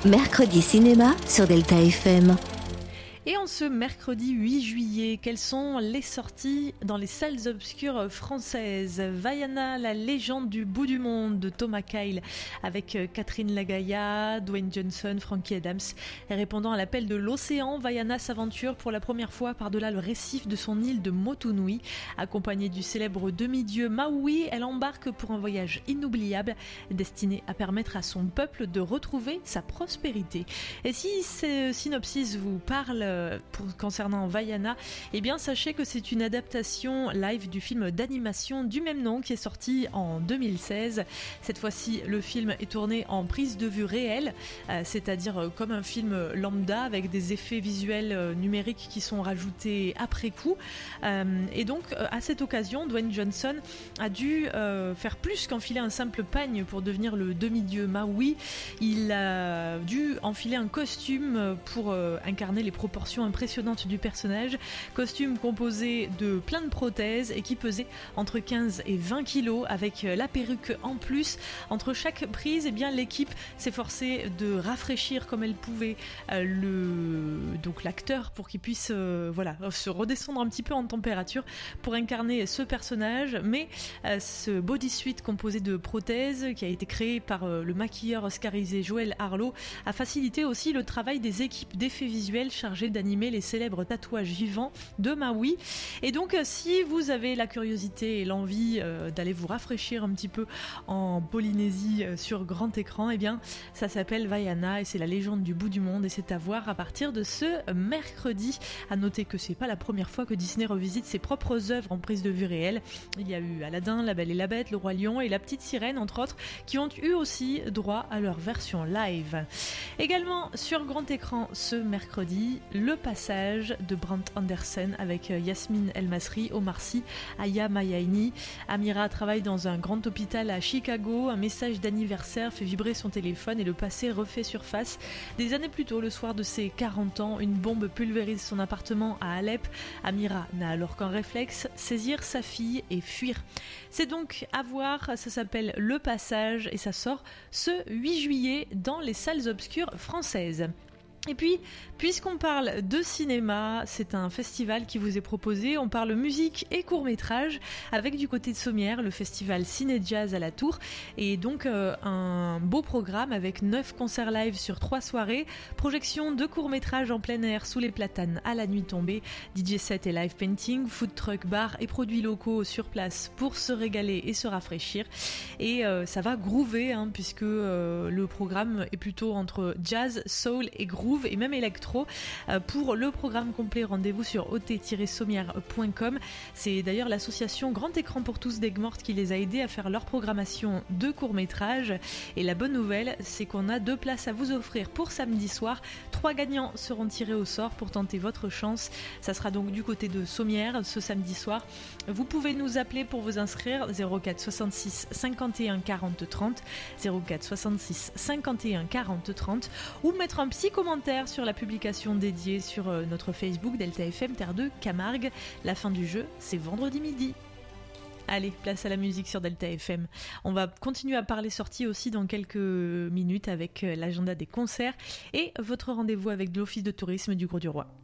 Mercredi cinéma sur Delta FM. Et en ce mercredi 8 juillet, quelles sont les sorties dans les salles obscures françaises ? Vaiana, la légende du bout du monde de Thomas Kyle, avec Catherine Lagaya, Dwayne Johnson, Frankie Adams. Et répondant à l'appel de l'océan, Vaiana s'aventure pour la première fois par-delà le récif de son île de Motunui. Accompagnée du célèbre demi-dieu Maui, elle embarque pour un voyage inoubliable, destiné à permettre à son peuple de retrouver sa prospérité. Et si ce synopsis vous parle concernant Vaiana, eh bien sachez que c'est une adaptation live du film d'animation du même nom qui est sorti en 2016. Cette fois-ci, le film est tourné en prise de vue réelle, c'est-à-dire comme un film lambda avec des effets visuels numériques qui sont rajoutés après coup. Et donc, à cette occasion, Dwayne Johnson a dû faire plus qu'enfiler un simple pagne pour devenir le demi-dieu Maui. Il a dû enfiler un costume pour incarner les proportions impressionnantes du personnage, costume composé de plein de prothèses et qui pesait entre 15 et 20 kilos avec la perruque en plus. Entre chaque prise, eh bien, l'équipe s'est forcée de rafraîchir comme elle pouvait l'acteur pour qu'il puisse se redescendre un petit peu en température pour incarner ce personnage. Mais ce bodysuit composé de prothèses qui a été créé par le maquilleur oscarisé Joel Harlow a facilité aussi le travail des équipes d'effets visuels chargées d'animer les célèbres tatouages vivants de Maui. Et donc si vous avez la curiosité et l'envie d'aller vous rafraîchir un petit peu en Polynésie sur grand écran, eh bien ça s'appelle Vaiana et c'est la légende du bout du monde et c'est à voir à partir de ce mercredi. À noter que c'est pas la première fois que Disney revisite ses propres œuvres en prise de vue réelle. Il y a eu Aladdin, La Belle et la Bête, Le Roi Lion et La Petite Sirène entre autres qui ont eu aussi droit à leur version live. Également sur grand écran ce mercredi, Le Passage de Brent Anderson avec Yasmine El Masri, Omar Sy, Aya Mayaini. Amira travaille dans un grand hôpital à Chicago. Un message d'anniversaire fait vibrer son téléphone et le passé refait surface. Des années plus tôt, le soir de ses 40 ans, une bombe pulvérise son appartement à Alep. Amira n'a alors qu'un réflexe, saisir sa fille et fuir. C'est donc à voir, ça s'appelle Le Passage et ça sort ce 8 juillet dans les salles obscures françaises. Et puis, puisqu'on parle de cinéma, c'est un festival qui vous est proposé. On parle musique et court-métrage avec du côté de Sommières, le festival Ciné Jazz à la Tour. Et donc un beau programme avec 9 concerts live sur 3 soirées. Projection de court-métrage en plein air sous les platanes à la nuit tombée. DJ set et live painting, food truck, bar et produits locaux sur place pour se régaler et se rafraîchir. Et ça va groover puisque le programme est plutôt entre jazz, soul et groove et même électro. Pour le programme complet, rendez-vous sur ot-sommières.com. C'est d'ailleurs l'association Grand Écran pour tous d'Aigues-Mortes qui les a aidés à faire leur programmation de court-métrage. Et la bonne nouvelle, c'est qu'on a 2 places à vous offrir pour samedi soir. 3 gagnants seront tirés au sort pour tenter votre chance. Ça sera donc du côté de Sommières ce samedi soir. Vous pouvez nous appeler pour vous inscrire 04 66 51 40 30 04 66 51 40 30 ou mettre un petit commentaire sur la publication dédiée sur notre Facebook Delta FM Terre de Camargue. La fin du jeu, c'est vendredi midi. Allez, place à la musique sur Delta FM. On va continuer à parler sorties aussi dans quelques minutes avec l'agenda des concerts et votre rendez-vous avec l'Office de tourisme du Grau-du-Roi.